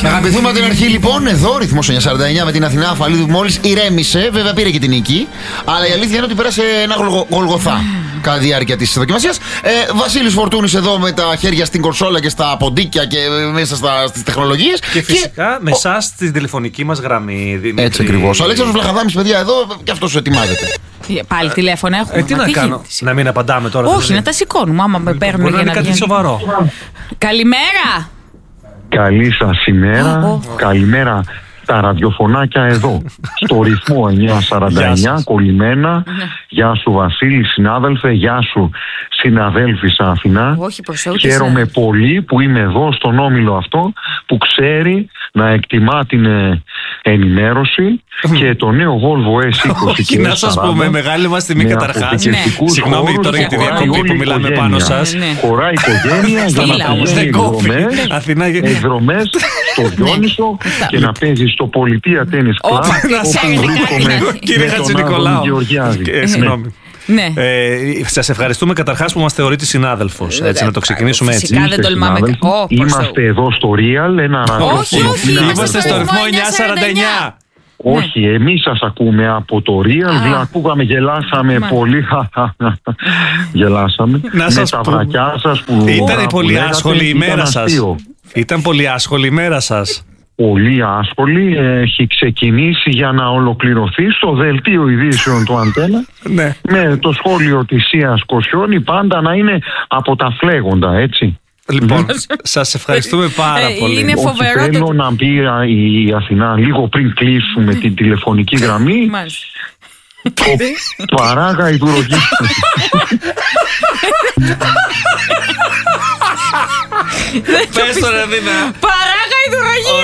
Αγαπηθούμε από την αρχή λοιπόν. Εδώ ρυθμός 949 με την Αθηνά Αφαλίδου μόλις ηρέμησε. Βέβαια πήρε και την νίκη. Αλλά η αλήθεια είναι ότι πέρασε ένα γολγοθά κατά τη διάρκεια της δοκιμασίας. Βασίλης Φορτούνης εδώ με τα χέρια στην κορσόλα και στα ποντίκια και μέσα στις τεχνολογίες. Και φυσικά με εσάς στην τηλεφωνική μας γραμμή. Δημήτρη. Έτσι ακριβώς. Ο Αλέξανδρος Βλαχαδάμης, παιδιά, εδώ και αυτός ετοιμάζεται. Πάλι τηλέφωνα έχουμε. Τι να κάνω, να μην απαντάμε τώρα? Όχι, να τα σηκώνουμε. Άμα με παίρνουν για να κάτι σοβαρό. Καλημέρα. Καλή σας ημέρα. Καλημέρα τα ραδιοφωνάκια εδώ. Στο ρυθμό 949, κολλημένα. Γεια σου Βασίλη, συνάδελφε. Γεια σου συναδέλφισσα Αθηνά. Χαίρομαι πολύ που είμαι εδώ στον όμιλο αυτό που ξέρει να εκτιμά την ενημέρωση και το νέο Volvo S20. Όχι, να σας πούμε, μεγάλη μας τιμή καταρχάς. Συγγνώμη τώρα για τη διακοπή που μιλάμε πάνω σας. Χωράει οικογένεια για να πηγαίνει εκδρομές στο Διόνυσο και να παίζει στο Πολιτεία Τένις Κλαμπ όπου βρίσκομαι με τον Άδωνη Γεωργιάδη. Συγγνώμη. Ναι. Σας ευχαριστούμε καταρχάς που μας θεωρείτε συνάδελφος. Έτσι, να το ξεκινήσουμε έτσι. Φυσικά δεν τολμάμε. Είμαστε εδώ στο Real, ένα ραδιόφωνο. Όχι, είμαστε στο ρυθμό 949. Όχι, εμείς σας ακούμε από το Real. Ακούγαμε, γελάσαμε πολύ. Γελάσαμε με τα βρακιά σας που ήταν πολύ άσχολη η ημέρα σας. Ήταν πολύ άσχολη η ημέρα σας. Πολύ άσχολη, έχει ξεκινήσει για να ολοκληρωθεί στο δελτίο ειδήσεων του Αντένα. Ναι. Με το σχόλιο της Σίας Κοσιόνη πάντα να είναι από τα φλέγοντα, έτσι. Λοιπόν, σας ευχαριστούμε πάρα πολύ. Είναι φοβερό. Θέλω να πει η Αθηνά λίγο πριν κλείσουμε την τηλεφωνική γραμμή. Το παράγα η δουρογή. Πες το ρε Δίνα. Παράγα η δουρογή.